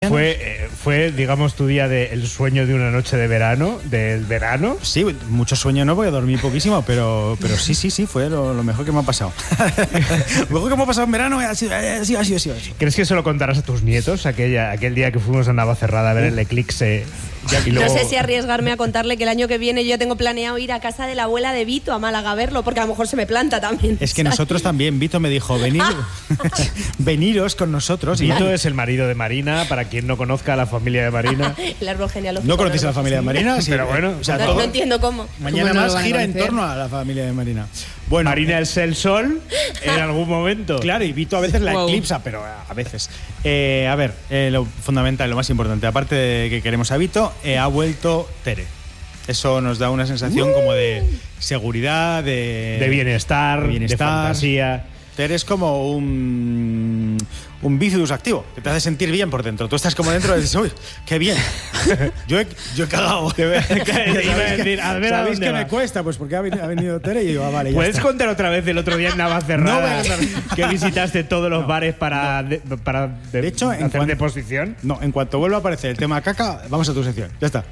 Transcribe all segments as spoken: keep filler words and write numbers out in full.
Fue, eh, fue, digamos, tu día del sueño de una noche de verano, del verano. Sí, mucho sueño no, porque dormí poquísimo, pero, pero sí, sí, sí, fue lo, lo mejor que me ha pasado. Lo mejor que me ha pasado en verano ha sido, ha sido, ha sido, ha sido. ¿Crees que se lo contarás a tus nietos aquella, aquel día que fuimos a Navacerrada a ver el eclipse? Y luego... No sé si arriesgarme a contarle que el año que viene yo tengo planeado ir a casa de la abuela de Vito, a Málaga, a verlo, porque a lo mejor se me planta también. Es que nosotros también, Vito me dijo, venir, veniros con nosotros. Vito es el marido de Marina, para quien no conozca a la familia de Marina. El árbol genealógico. ¿No conocéis a la familia de Marina? Sí, pero bueno, o sea, no, todo, no entiendo cómo. Mañana ¿Cómo no más gira en conocer? torno a la familia de Marina. Bueno, Marina es el sol en algún momento. Claro, y Vito a veces la Wow. eclipsa, pero a veces. Eh, a ver, eh, lo fundamental, lo más importante, aparte de que queremos a Vito, eh, ha vuelto Tere. Eso nos da una sensación uh. como de seguridad, de, de bienestar, de, bienestar. de fantasía. Tere es como un, un bíceps activo, que te hace sentir bien por dentro. Tú estás como dentro y dices, uy, qué bien. Yo he, yo he cagado. Te iba a decir, a ver a ¿Sabéis dónde que va? me cuesta? Pues porque ha venido, ha venido Tere y yo digo, ah, vale, ya ¿Puedes está. contar otra vez el otro día en Navacerrada No voy a contar. que visitaste todos los No, bares para, de, para de, De hecho, en hacer cuan- deposición? No, en cuanto vuelva a aparecer el tema caca, vamos a tu sección. Ya está.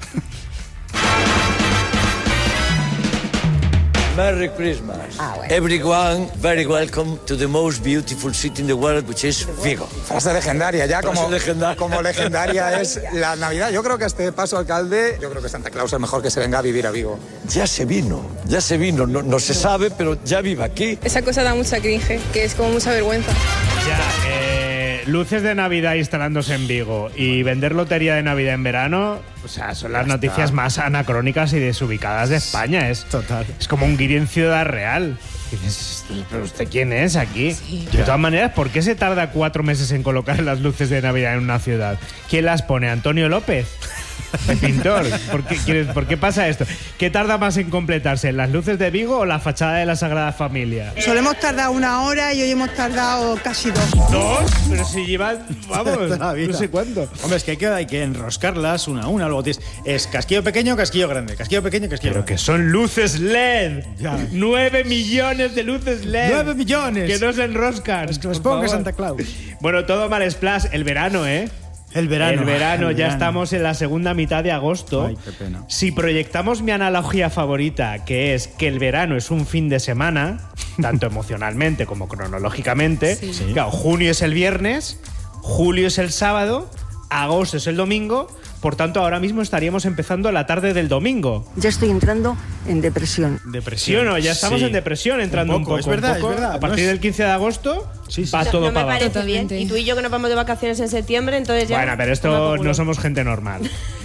Merry Christmas. Ah, bueno. Everyone, very welcome to the most beautiful city in the world, which is Vigo. Frase legendaria, ya Frase como legendaria. como legendaria es la Navidad. Yo creo que a este paso, alcalde, yo creo que Santa Claus es mejor que se venga a vivir a Vigo. Ya se vino, ya se vino, no, no se sabe, pero ya vive aquí. Esa cosa da mucha cringe, que es como mucha vergüenza. Ya, eh, luces de Navidad instalándose en Vigo y vender lotería de Navidad en verano, o sea, son las Ya noticias está. más anacrónicas y desubicadas de España. Es, Total. es como un guiri en Ciudad Real. Y dices, ¿pero usted quién es aquí? Sí. De todas maneras, ¿por qué se tarda cuatro meses en colocar las luces de Navidad en una ciudad? ¿Quién las pone? ¿Antonio López? El pintor. ¿Por qué, quieres- ¿Por qué pasa esto? ¿Qué tarda más en completarse? ¿Las luces de Vigo o la fachada de la Sagrada Familia? Solemos tardar una hora y hoy hemos tardado casi dos. ¿Dos? Pero si llevan, vamos, Toda la vida. no sé cuánto. Hombre, es que hay que, hay que enroscarlas una a una. Luego tienes, es casquillo pequeño, casquillo grande. Casquillo pequeño, casquillo Pero grande. que son luces L E D. Ya. Nueve millones de luces L E D. ¡Nueve millones! Que no se enroscan. Es que les por pongo que favor. Santa Claus. Bueno, todo mal splash. El verano, ¿eh? El verano. El verano, El ya verano. estamos en la segunda mitad de agosto. Ay, qué pena. Si proyectamos mi analogía favorita, que es que el verano es un fin de semana, tanto emocionalmente como cronológicamente, Sí. Sí. claro, junio es el viernes, julio es el sábado, agosto es el domingo, por tanto ahora mismo estaríamos empezando la tarde del domingo. Ya estoy entrando en depresión. ¿Sí Depresión. o no? Ya estamos Sí. en depresión entrando un Un poco. poco, es verdad, un poco. es verdad. A partir No es- del quince de agosto Sí, sí, va sí. todo No me para abajo. parece Totalmente. bien. Y tú y yo que nos vamos de vacaciones en septiembre, entonces ya... Bueno, pero toma esto por culo. no somos gente normal.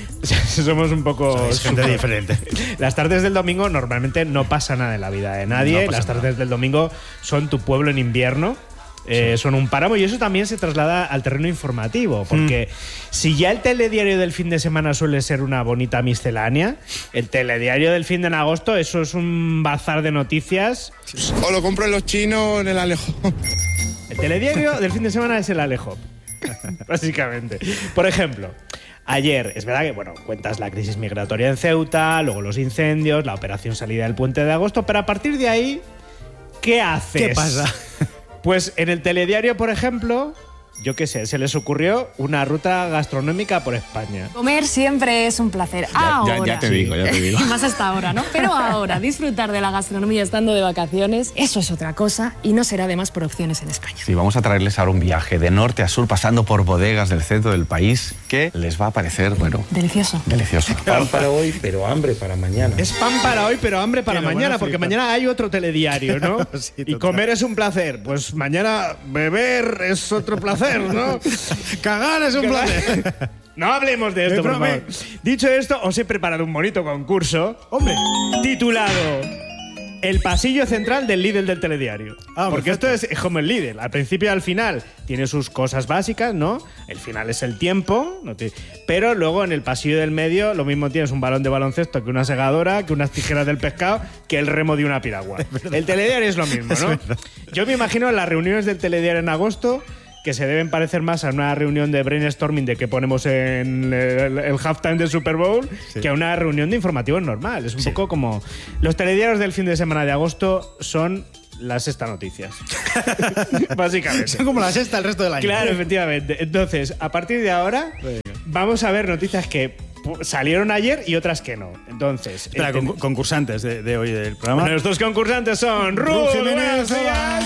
Somos un poco... Sois gente diferente. Las tardes del domingo normalmente no pasa nada en la vida de nadie. No pasa Las tardes nada. del domingo son tu pueblo en invierno. Eh, Son un páramo y eso también se traslada al terreno informativo, porque si ya el telediario del fin de semana suele ser una bonita miscelánea, el telediario del fin de en agosto, eso es un bazar de noticias. O lo compro en los chinos en el Alejo. El telediario del fin de semana es el Alejo, básicamente. Por ejemplo, ayer, es verdad que, bueno, cuentas la crisis migratoria en Ceuta, luego los incendios, la operación salida del puente de agosto, pero a partir de ahí, ¿qué haces? ¿Qué pasa? Pues en el telediario, por ejemplo, yo qué sé, se les ocurrió una ruta gastronómica por España. Comer siempre es un placer. Ahora. ya, ya te digo, ya te digo. Más hasta ahora, ¿no? Pero ahora, disfrutar de la gastronomía estando de vacaciones, eso es otra cosa y no será además por opciones en España. Sí, vamos a traerles ahora un viaje de norte a sur pasando por bodegas del centro del país que les va a parecer, bueno, Delicioso. delicioso. Pan para hoy, pero hambre para mañana. Es pan para hoy, pero hambre para Pero mañana, bueno, porque flipar. mañana hay otro telediario, ¿no? Sí, y total. comer es un placer. Pues mañana beber es otro placer, ¿no? Cagar es un Cagar. placer. No hablemos de esto, Me por prome- favor. Dicho esto, os he preparado un bonito concurso Hombre. titulado El pasillo central del Lidl del telediario. Ah, Porque perfecto. esto es como el Lidl. Al principio y al final tiene sus cosas básicas, ¿no? El final es el tiempo, no te- pero luego en el pasillo del medio lo mismo tienes un balón de baloncesto que una segadora, que unas tijeras del pescado, que el remo de una piragua. El telediario es lo mismo, ¿no? Yo me imagino las reuniones del telediario en agosto que se deben parecer más a una reunión de brainstorming de que ponemos en el, el halftime del Super Bowl que a una reunión de informativos normal. Es un poco como... Los telediarios del fin de semana de agosto son las sexta noticias. Básicamente. Son como la sexta el resto del año. Claro, efectivamente. Entonces, a partir de ahora, vamos a ver noticias que salieron ayer y otras que no. Entonces, Espera, eh, con- concursantes de, de hoy del programa. nuestros concursantes son Ru Ru, Jiménez, buenos días.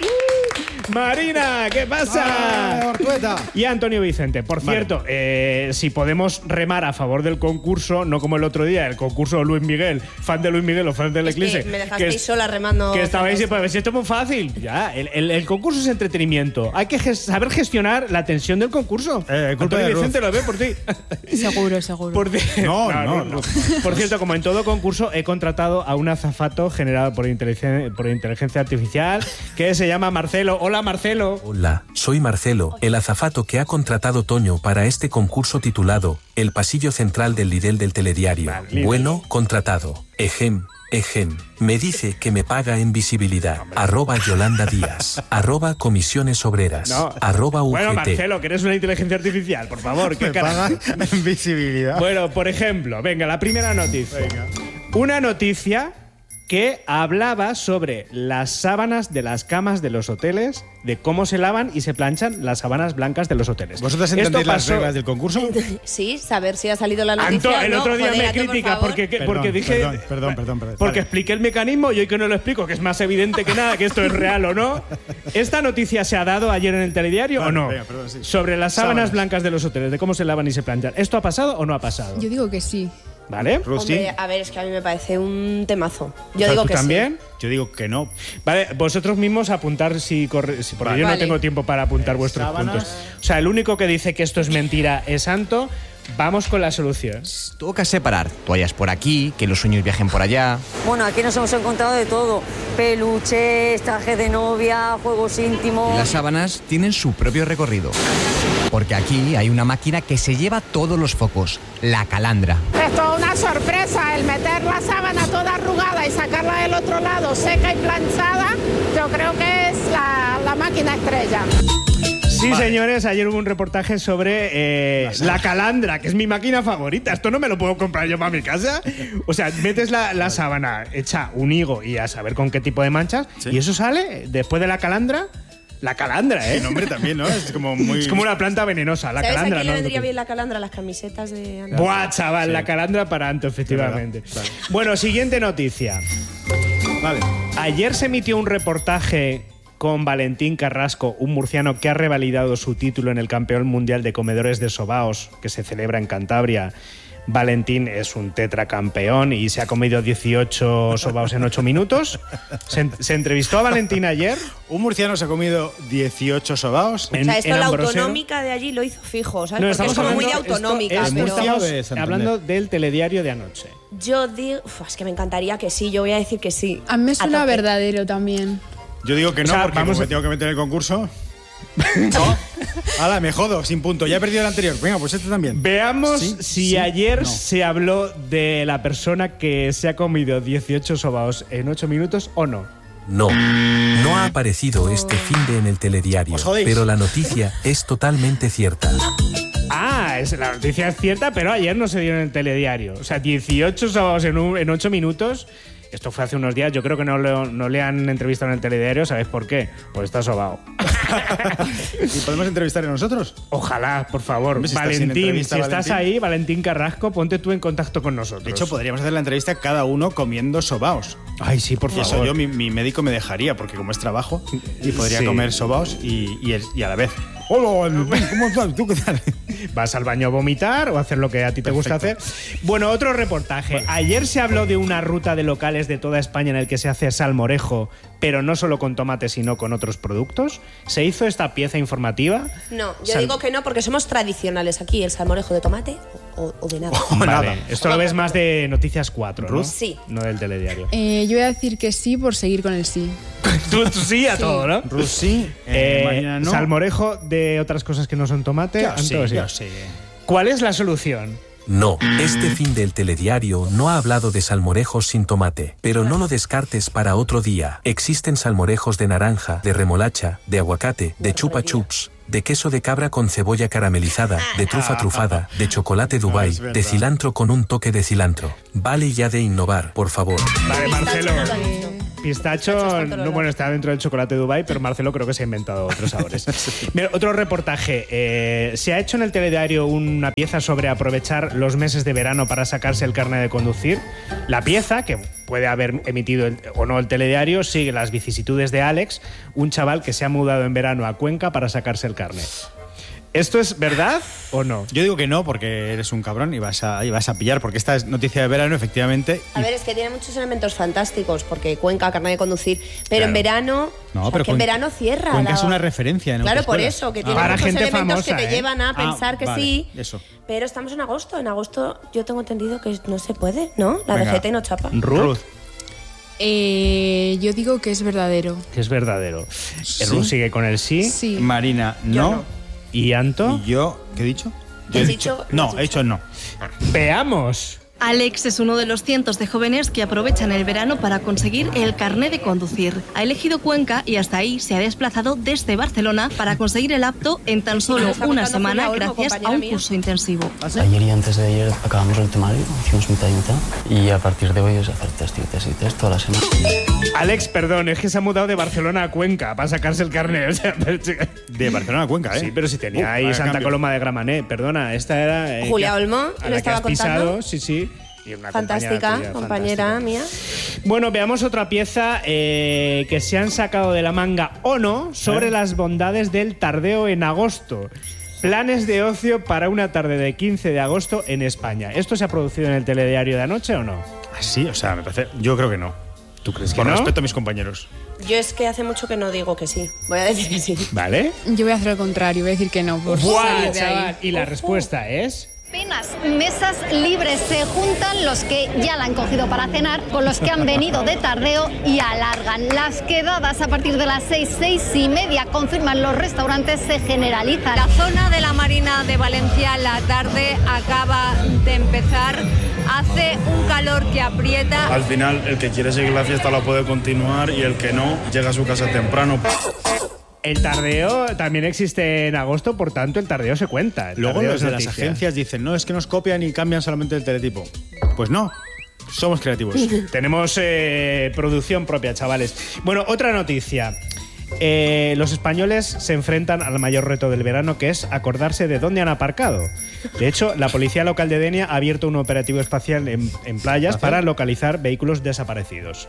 Marina, ¿qué pasa? Ah, Ortueta. Y Antonio Vicente. Por Vale. cierto, eh, si podemos remar a favor del concurso, no como el otro día, el concurso de Luis Miguel, fan de Luis Miguel o fan del Es que Eclipse. me dejasteis es- sola remando. Que estabais y fatal. pues si esto es muy fácil. Ya, el, el- el concurso es entretenimiento. Hay que ges- saber gestionar la tensión del concurso. Eh, culpa Antonio de Ruth. Vicente lo ve por ti. Seguro, seguro. Por, ci- No, no, no. Por cierto, como en todo concurso, he contratado a un azafato generado por inteligencia, por inteligencia artificial que se llama Marcelo. Hola, Marcelo. Hola, soy Marcelo, el azafato que ha contratado Toño para este concurso titulado El pasillo central del Lidl del telediario. Vale, Lidl. Bueno, contratado. Ejem, ejem. Me dice que me paga en visibilidad. Arroba Yolanda Díaz. Arroba Comisiones Obreras. No. Arroba U G T. Bueno, Marcelo, que eres una inteligencia artificial, por favor. ¿Qué Me cara- paga en visibilidad. Bueno, por ejemplo, venga, la primera noticia. Una noticia que hablaba sobre las sábanas de las camas de los hoteles, de cómo se lavan y se planchan las sábanas blancas de los hoteles. ¿Vosotros Esto entendéis las pasó- reglas del concurso? Sí, saber si ha salido la noticia. Anto, o el no. otro día Joder, me Anto, por critica favor. porque, que- Perdón, porque dije. perdón, perdón, perdón, perdón. Porque Vale. expliqué el mecanismo y hoy que no lo explico, que es más evidente que nada que esto es real o no. ¿Esta noticia se ha dado ayer en el telediario Vale, o no? venga, perdón, sí. Sobre las sábanas, Sábanas. blancas de los hoteles, de cómo se lavan y se planchan. ¿Esto ha pasado o no ha pasado? Yo digo que sí. ¿Vale? Ruth, sí. Hombre, a ver, es que a mí me parece un temazo. Yo O sea, digo ¿tú que también? Yo digo que no. Vale, vosotros mismos apuntar si corre, si- porque Vale. yo no Vale. tengo tiempo para apuntar Eh, vuestros sábanas. puntos. O sea, el único que dice que esto es mentira es Santo. Vamos con la solución. Toca separar toallas por aquí, que los sueños viajen por allá. Bueno, aquí nos hemos encontrado de todo. Peluches, traje de novia, juegos íntimos. Las sábanas tienen su propio recorrido. Porque aquí hay una máquina que se lleva todos los focos, la calandra. Es toda una sorpresa el meter la sábana toda arrugada y sacarla del otro lado seca y planchada. Yo creo que es la, la máquina estrella. Sí, Vale. señores, ayer hubo un reportaje sobre eh, la calandra, que es mi máquina favorita. Esto no me lo puedo comprar yo para mi casa. O sea, metes la, la sábana hecha un higo y a saber con qué tipo de manchas, Sí. y eso sale después de la calandra. La calandra, ¿eh? El nombre también, ¿no? Es como muy. Es como una planta venenosa, la ¿Sabes calandra. a quién le ¿no? vendría bien la calandra? Las camisetas de Anto. Buah, chaval, Sí. la calandra para Anto, efectivamente. Es verdad, vale. Bueno, siguiente noticia. Vale. Ayer se emitió un reportaje con Valentín Carrasco, un murciano que ha revalidado su título en el Campeón Mundial de Comedores de Sobaos, que se celebra en Cantabria. Valentín es un tetracampeón y se ha comido dieciocho sobaos en ocho minutos. Se, se entrevistó a Valentín ayer. Un murciano se ha comido dieciocho sobaos. En- O sea, esto en la Ambrosero. autonómica de allí lo hizo fijo, ¿sabes? No, Porque estamos es como muy de hablando- esto autonómica, es- pero estamos de Santander. hablando del telediario de anoche. yo digo, uf, es que me encantaría que sí, yo voy a decir que sí. A mí me suena tope. verdadero también. Yo digo que no, O sea, porque vamos como a- me tengo que meter en el concurso. No. Hala, me jodo, sin punto. Ya he perdido el anterior. Venga, pues este también. Veamos Sí, si sí, ayer no. se habló de la persona que se ha comido dieciocho sobaos en ocho minutos o no. No, no ha aparecido este finde en el telediario, Os jodéis. pero la noticia es totalmente cierta. Ah, es, la noticia es cierta, pero ayer no se dio en el telediario. O sea, dieciocho sobaos en, un- en ocho minutos. Esto fue hace unos días. Yo creo que no, le- no le han entrevistado en el telediario. ¿Sabéis por qué? Pues está sobao. ¿Y podemos entrevistar a nosotros? Ojalá, por favor. Hombre, si estás en Valentín, si entrevista, estás Valentín. ahí, Valentín Carrasco, ponte tú en contacto con nosotros. De hecho, podríamos hacer la entrevista cada uno comiendo sobaos. Ay, sí, por Y favor. eso yo, mi, mi médico me dejaría, porque como es trabajo, y podría Sí. comer sobaos y, y, el- y a la vez. Hola, ¿cómo estás? ¿Tú qué tal? Vas al baño a vomitar o a hacer lo que a ti te gusta hacer. Bueno, otro reportaje. Ayer se habló de una ruta de locales de toda España en el que se hace salmorejo, pero no solo con tomate, sino con otros productos. ¿Se hizo esta pieza informativa? No, yo Sal- digo que no porque somos tradicionales aquí, el salmorejo de tomate o, o de nada. Vale, nada. esto lo ves más de Noticias cuatro, ¿no? Ruth. Sí. No del telediario. Eh, yo voy a decir que sí por seguir con el sí. Tú, tú sí a todo, ¿no? Ruth sí, Eh, eh, Marina no. Salmorejo de otras cosas que no son tomate. Yo Anto, sí, sí. yo sí. ¿Cuál es la solución? No, este fin del telediario no ha hablado de salmorejos sin tomate, pero no lo descartes para otro día. Existen salmorejos de naranja, de remolacha, de aguacate, de chupa chups, de queso de cabra con cebolla caramelizada, de trufa trufada, de chocolate Dubai, es verdad. de cilantro con un toque de cilantro. Vale ya de innovar, por favor. Vale, Marcelo. Pistacho no lo ha dicho. Pistacho, no, bueno, está dentro del chocolate Dubai, pero Marcelo creo que se ha inventado otros sabores. Mira, otro reportaje. Eh, se ha hecho en el telediario una pieza sobre aprovechar los meses de verano para sacarse el carnet de conducir. La pieza, que puede haber emitido el, o no el telediario, sigue las vicisitudes de Alex, un chaval que se ha mudado en verano a Cuenca para sacarse el carnet. ¿Esto es verdad o no? Yo digo que no, porque eres un cabrón y vas a, y vas a pillar, porque esta es noticia de verano, efectivamente. A ver, es que tiene muchos elementos fantásticos, porque Cuenca, carnet de conducir, pero Claro. en verano, No, o sea, pero que en Cuen- verano cierra. Cuenca la- es una referencia en Claro, por autoescuelas. eso, que Ah, tiene para muchos gente elementos famosa, que te ¿eh? llevan a Ah, pensar que vale, sí. eso. Pero estamos en agosto. En agosto yo tengo entendido que no se puede, ¿no? La Venga. D G T no chapa. Ruth. Eh, yo digo que es verdadero. Que es verdadero. Ruth sigue con el sí. Sí. Marina, Yo no. no. ¿Y Anto? ¿Y yo qué he dicho? Yo Has he dicho- No, has he dicho no. Veamos. Alex es uno de los cientos de jóvenes que aprovechan el verano para conseguir el carné de conducir. Ha elegido Cuenca y hasta ahí se ha desplazado desde Barcelona para conseguir el apto en tan solo Está una contando semana Julia Olmo, gracias a compañera un mía. curso intensivo. Ayer y antes de ayer acabamos el temario, hicimos mitad y mitad. Y a partir de hoy es hacer test y test y test toda la semana. Alex, perdón, es que se ha mudado de Barcelona a Cuenca para sacarse el carnet. O sea, De Barcelona a Cuenca, ¿eh? sí, pero si tenía Uh, ahí vaya Santa cambio. Coloma de Gramenet. Perdona, esta era... eh, Julia que- Olmo, a lo la que estaba has pisado, contando. sí, sí. Y una Fantástica, compañera tuya, compañera fantástica. mía. Bueno, veamos otra pieza eh, que se han sacado de la manga o no sobre ¿Eh? las bondades del tardeo en agosto. Planes de ocio para una tarde de quince de agosto en España. ¿Esto se ha producido en el telediario de anoche o no? Ah, sí, o sea, me parece. Yo creo que no. ¿Tú crees que Por no? respeto a mis compañeros. Yo es que hace mucho que no digo que sí. Voy a decir que sí. ¿Vale? Yo voy a hacer lo contrario, voy a decir que no. Por ¡Buah, salir de ahí. chaval! Y la respuesta es... Apenas mesas libres se juntan los que ya la han cogido para cenar con los que han venido de tardeo y alargan. Las quedadas a partir de las seis, seis y media, confirman los restaurantes, se generalizan. La zona de la Marina de Valencia, la tarde acaba de empezar. Hace un calor que aprieta. Al final, el que quiere seguir la fiesta la puede continuar y el que no, llega a su casa temprano. El tardeo también existe en agosto, por tanto el tardeo se cuenta. El Luego tardeo los es de las noticia. agencias dicen, no, es que nos copian y cambian solamente el teletipo. Pues no, somos creativos. Tenemos eh, producción propia, chavales. Bueno, otra noticia. Eh, los españoles se enfrentan al mayor reto del verano, que es acordarse de dónde han aparcado. De hecho, la policía local de Denia ha abierto un operativo espacial en, en playas para localizar vehículos desaparecidos.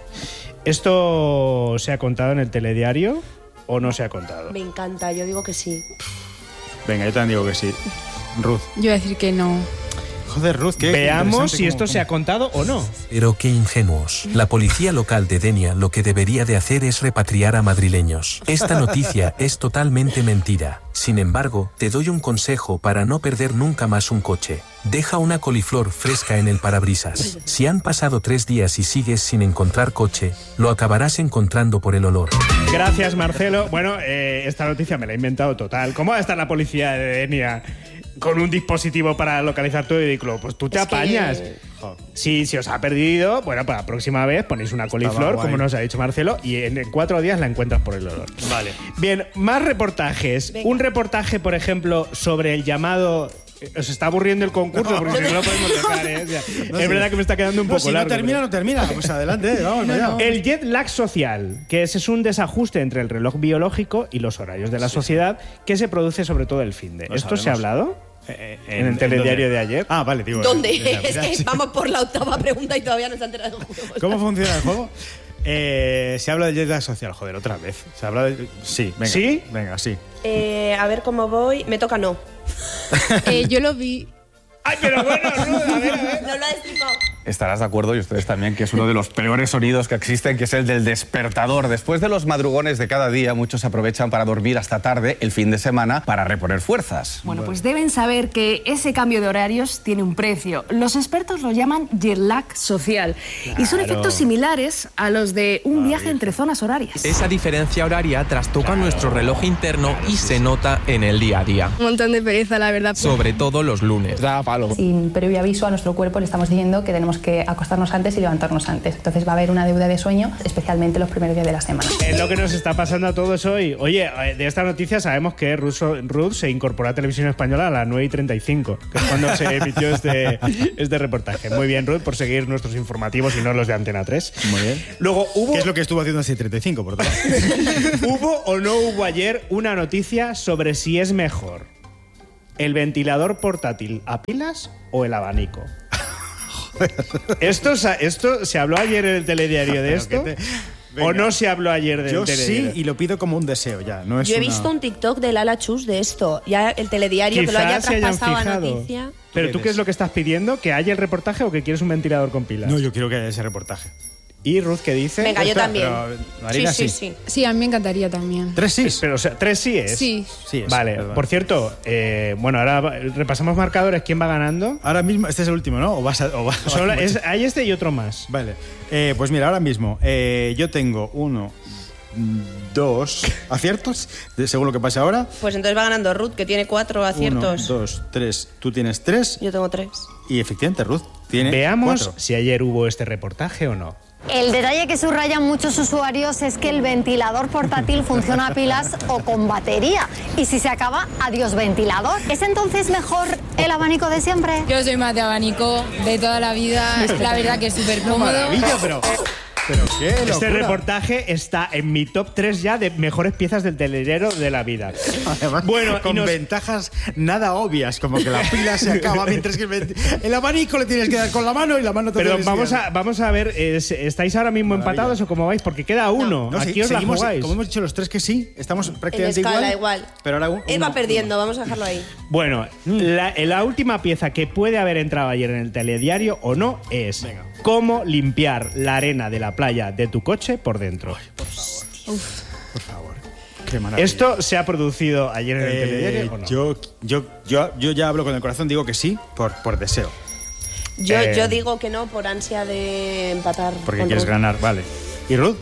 ¿Esto se ha contado en el telediario o no se ha contado? Me encanta, yo digo que sí. Venga, yo también digo que sí. Ruth. Yo voy a decir que no. Joder, Ruth, qué Veamos interesante si cómo- esto cómo- se ha contado o no. Pero qué ingenuos. La policía local de Denia lo que debería de hacer es repatriar a madrileños. Esta noticia es totalmente mentira. Sin embargo, te doy un consejo para no perder nunca más un coche. Deja una coliflor fresca en el parabrisas. Si han pasado tres días y sigues sin encontrar coche, lo acabarás encontrando por el olor. Gracias, Marcelo. Bueno, eh, esta noticia me la he inventado total. ¿Cómo va a estar la policía de Denia con un dispositivo para localizar tu vehículo? Pues tú te Es que- apañas. Si se os ha perdido, bueno, para la próxima vez ponéis una coliflor, guay. como nos ha dicho Marcelo, y en, en cuatro días la encuentras por el olor. Vale. Bien, más reportajes. Venga. Un reportaje, por ejemplo, sobre el llamado... Os está aburriendo el concurso porque si no lo podemos dejar, ¿eh? O sea, No, es sí. verdad que me está quedando un No, poco si largo. no termina, pero- no termina. Pues adelante, eh, vamos allá. El jet lag social, que es, es un desajuste entre el reloj biológico y los horarios de la sociedad que se produce sobre todo el fin de. Lo ¿Esto se ha sabemos. hablado? Eh, eh, en el telediario ¿dónde? de ayer. Ah, vale, digo. ¿Dónde? eh, Es que sí. vamos por la octava pregunta y todavía no se ha enterado del juego. ¿Cómo funciona el juego? Eh, se habla del jet lag social, joder, otra vez. Se habla de... Sí, venga. ¿Sí? Venga, sí. Eh, a ver cómo voy. Me toca no. Eh, yo lo vi. ¡Ay, pero bueno, Ruth, a ver, a ver! No lo ha destripado. Estarás de acuerdo, y ustedes también, que es uno de los peores sonidos que existen, que es el del despertador. Después de los madrugones de cada día, muchos aprovechan para dormir hasta tarde el fin de semana para reponer fuerzas. Bueno, pues deben saber que ese cambio de horarios tiene un precio. Los expertos lo llaman jet lag social. Y son Claro. efectos similares a los de un viaje entre zonas horarias. Esa diferencia horaria trastoca nuestro reloj interno y se nota en el día a día, Un montón de pereza, la verdad. sobre todo los lunes. Sin previo aviso a nuestro cuerpo le estamos diciendo que tenemos tenemos que acostarnos antes y levantarnos antes. Entonces va a haber una deuda de sueño, especialmente los primeros días de la semana. Es lo que nos está pasando a todos hoy. Oye, de esta noticia sabemos que Ruth, Ruth se incorporó a Televisión Española a las nueve y treinta y cinco, que es cuando se emitió este, este reportaje. Muy bien, Ruth, por seguir nuestros informativos y no los de Antena tres. Muy bien. Luego, ¿hubo... ¿Qué es lo que estuvo haciendo a seis y treinta y cinco, por tanto? ¿Hubo o no hubo ayer una noticia sobre si es mejor el ventilador portátil a pilas o el abanico? esto, esto se habló ayer en el telediario de esto. Te... ¿O no se habló ayer del Yo telediario? Sí, y lo pido como un deseo ya. No es Yo he una... visto un TikTok de Lala Chus de esto. Ya el telediario Quizás que lo haya se hayan traspasado a fijado. noticia. ¿Pero tú qué es lo que estás pidiendo? ¿Que haya el reportaje o que quieres un ventilador con pilas? No, yo quiero que haya ese reportaje. ¿Y Ruth qué dice? Venga, yo Espera, también. pero Marina, sí, sí, sí. sí. Sí, a mí me encantaría también. ¿Tres sí? Pero, o sea, ¿tres sí es? Sí. Sí es, vale, perdón. por cierto, eh, bueno, ahora repasamos marcadores. ¿Quién va ganando? Ahora mismo, este es el último, ¿no? O vas a, o vas a- Solo es- hay este y otro más. Vale. Eh, pues mira, ahora mismo eh, yo tengo uno, dos aciertos, de- según lo que pase ahora. Pues entonces va ganando Ruth, que tiene cuatro aciertos. Uno, dos, tres. Tú tienes tres. Yo tengo tres. Y efectivamente, Ruth tiene Veamos cuatro. si ayer hubo este reportaje o no. El detalle que subrayan muchos usuarios es que el ventilador portátil funciona a pilas o con batería. Y si se acaba, adiós ventilador. ¿Es entonces mejor el abanico de siempre? Yo soy más de abanico de toda la vida. La verdad que es súper cómodo. Maravilla, pero... ¿Pero qué Este locura? reportaje está en mi top tres ya de mejores piezas del telediario de la vida. Además, Bueno, con y nos- ventajas nada obvias, como que la pila se acaba mientras que el, vent- el abanico le tienes que dar con la mano y la mano te Pero tienes vamos que a, vamos a ver, eh, ¿estáis ahora mismo Maravilla. empatados o cómo vais? Porque queda uno. No, Aquí sí, os la seguimos, jugáis. como hemos dicho los tres que sí, estamos En prácticamente escala igual, igual. Pero ahora un- Él va uno- perdiendo, vamos a dejarlo ahí. Bueno, la, la última pieza que puede haber entrado ayer en el telediario o no es cómo limpiar la arena de la playa de tu coche por dentro. Por favor. Qué maravilla. ¿Esto se ha producido ayer en el Eh, telediario o no? yo, yo, yo, yo ya hablo con el corazón, digo que sí, por, por deseo. Yo, Eh, yo digo que no por ansia de empatar. Porque con quieres Ruth. ganar, vale. ¿Y Ruth?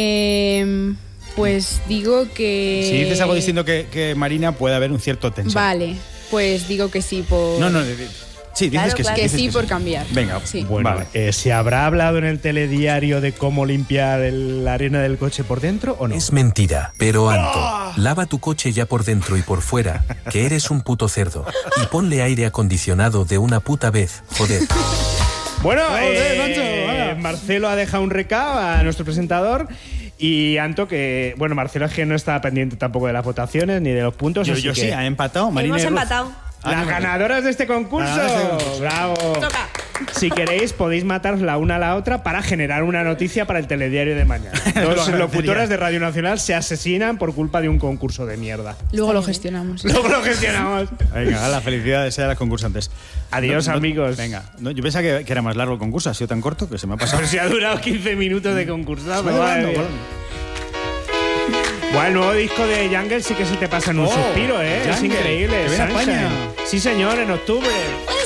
Eh, pues digo que... Si dices algo distinto que, que Marina, puede haber un cierto tensión. Vale, pues digo que sí por... No, no, de- de- sí, dices Claro, que claro. sí. Que dices sí por cambiar. Venga, Sí. Bueno, vale. eh, ¿se habrá hablado en el telediario de cómo limpiar el- la arena del coche por dentro o no? Es mentira, pero Anto, lava tu coche ya por dentro y por fuera, que eres un puto cerdo. Y ponle aire acondicionado de una puta vez, joder. Bueno, Joder, eh, Nacho, vaya. Marcelo ha dejado un recado a nuestro presentador. Y Anto, que, bueno, Marcelo es que no está pendiente tampoco de las votaciones ni de los puntos. Yo, así yo que sí, ha empatado. Marina Hemos y Ruth. empatado. Ah, Las no, ganadoras de este concurso. Ganadoras de este concurso. ¡Bravo! Toca. Si queréis, podéis mataros la una a la otra para generar una noticia para el telediario de mañana. Dos agradecería. locutoras de Radio Nacional se asesinan por culpa de un concurso de mierda. Luego lo gestionamos. Luego lo gestionamos. Venga, la felicidad de ser a las concursantes. Adiós, No, no, amigos. Venga, no, yo pensaba que, que era más largo el concurso, ha sido tan corto que se me ha pasado. Pero si ha durado quince minutos de concursado. Se me ha madre volando, mía. volando. Bueno, el nuevo disco de Jungle sí que se te pasa en un Oh, suspiro, ¿eh? Es Jungle, increíble. que viene a Sunshine. España. Sí, señor, en octubre.